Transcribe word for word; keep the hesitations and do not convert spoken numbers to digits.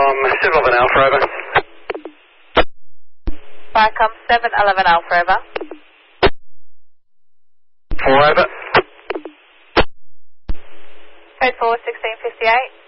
Viacom seven eleven Alpha, over. Viacom seven eleven Alpha, over. four, over. Code four, sixteen fifty-eight.